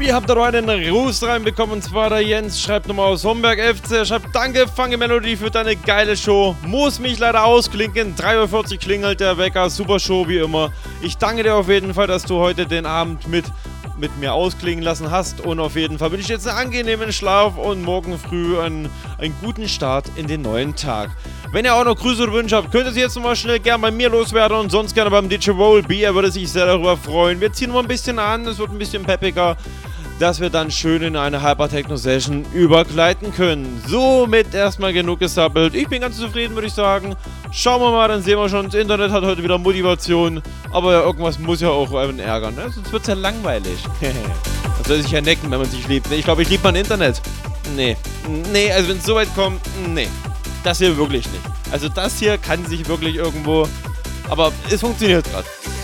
Wir haben da noch einen Gruß reinbekommen, und zwar der Jens schreibt nochmal aus Homberg FC. Er schreibt: Danke, Funky Melody, für deine geile Show. Muss mich leider ausklinken. 3:40 Uhr klingelt der Wecker. Super Show wie immer. Ich danke dir auf jeden Fall, dass du heute den Abend mit mir ausklingen lassen hast. Und auf jeden Fall wünsche ich jetzt einen angenehmen Schlaf und morgen früh einen guten Start in den neuen Tag. Wenn ihr auch noch Grüße oder Wünsche habt, könnt ihr sie jetzt nochmal schnell gerne bei mir loswerden und sonst gerne beim DJ Rollby. Er würde sich sehr darüber freuen. Wir ziehen mal ein bisschen an, es wird ein bisschen peppiger, dass wir dann schön in eine Hyper-Techno-Session übergleiten können. Somit erstmal genug gesappelt. Ich bin ganz zufrieden, würde ich sagen. Schauen wir mal, dann sehen wir schon, das Internet hat heute wieder Motivation. Aber ja, irgendwas muss ja auch einen ärgern, ne? Sonst wird es ja langweilig. Man soll sich ja necken, wenn man sich liebt. Ich glaube, ich liebe mein Internet. Nee, also wenn es so weit kommt, nee. Das hier wirklich nicht. Also das hier kann sich wirklich irgendwo... Aber es funktioniert gerade.